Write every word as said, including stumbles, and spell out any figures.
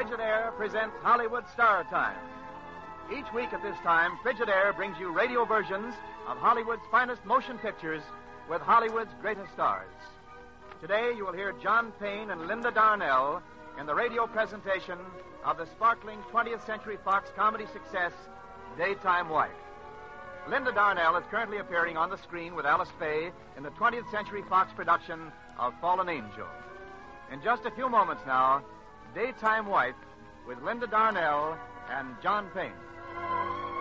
Frigidaire presents Hollywood Star Time. Each week at this time, Frigidaire brings you radio versions of Hollywood's finest motion pictures with Hollywood's greatest stars. Today, you will hear John Payne and Linda Darnell in the radio presentation of the sparkling twentieth Century Fox comedy success, Daytime Wife. Linda Darnell is currently appearing on the screen with Alice Faye in the twentieth Century Fox production of Fallen Angel. In just a few moments now, Daytime Wife with Linda Darnell and John Payne.